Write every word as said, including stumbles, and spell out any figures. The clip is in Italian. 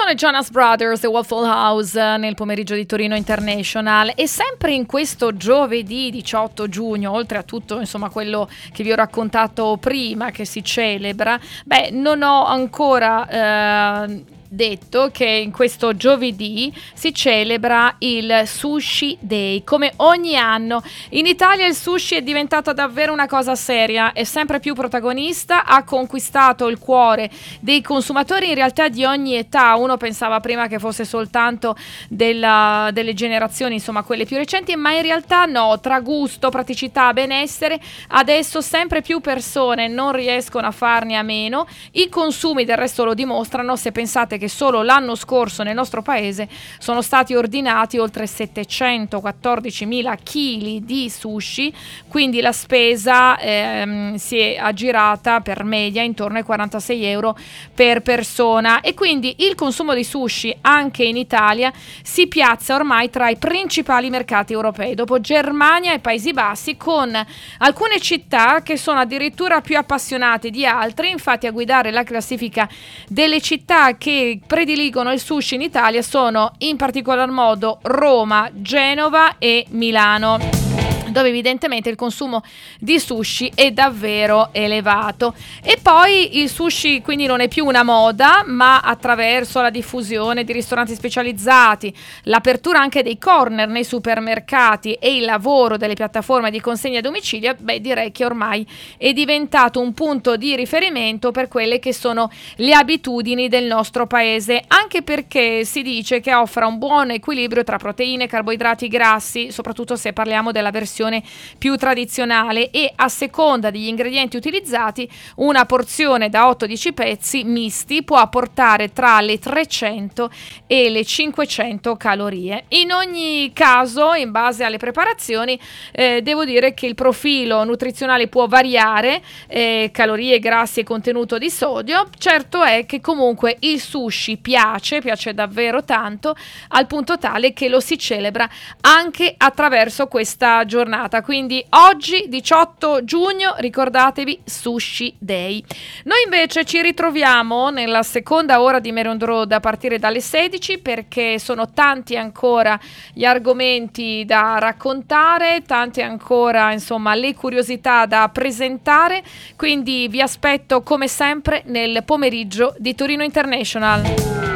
Sono i Jonas Brothers e Waffle House nel pomeriggio di Torino International, e sempre in questo giovedì diciotto giugno, oltre a tutto insomma quello che vi ho raccontato prima che si celebra, beh non ho ancora eh, detto che in questo giovedì si celebra il Sushi Day. Come ogni anno in Italia il sushi è diventato davvero una cosa seria, è sempre più protagonista, ha conquistato il cuore dei consumatori in realtà di ogni età. Uno pensava prima che fosse soltanto della, delle generazioni insomma quelle più recenti, ma in realtà no, tra gusto, praticità, benessere adesso sempre più persone non riescono a farne a meno. I consumi del resto lo dimostrano, se pensate che solo l'anno scorso nel nostro paese sono stati ordinati oltre settecentoquattordicimila chili di sushi, quindi la spesa ehm, si è aggirata per media intorno ai quarantasei euro per persona, e quindi il consumo di sushi anche in Italia si piazza ormai tra i principali mercati europei, dopo Germania e Paesi Bassi, con alcune città che sono addirittura più appassionate di altre. Infatti a guidare la classifica delle città che prediligono il sushi in Italia sono in particolar modo Roma, Genova e Milano, dove evidentemente il consumo di sushi è davvero elevato. E poi il sushi quindi non è più una moda, ma attraverso la diffusione di ristoranti specializzati, l'apertura anche dei corner nei supermercati e il lavoro delle piattaforme di consegna a domicilio, beh direi che ormai è diventato un punto di riferimento per quelle che sono le abitudini del nostro paese, anche perché si dice che offra un buon equilibrio tra proteine, carboidrati, grassi, soprattutto se parliamo della versione più tradizionale, e a seconda degli ingredienti utilizzati una porzione da otto dieci pezzi misti può apportare tra le trecento e le cinquecento calorie. In ogni caso, in base alle preparazioni, eh, devo dire che il profilo nutrizionale può variare, eh, calorie, grassi e contenuto di sodio. Certo è che comunque il sushi piace, piace davvero tanto, al punto tale che lo si celebra anche attraverso questa giornata. Quindi oggi diciotto giugno, ricordatevi, Sushi Day. Noi invece ci ritroviamo nella seconda ora di Mary on the Road a partire dalle sedici, perché sono tanti ancora gli argomenti da raccontare, tante ancora insomma le curiosità da presentare, quindi vi aspetto come sempre nel pomeriggio di Torino International.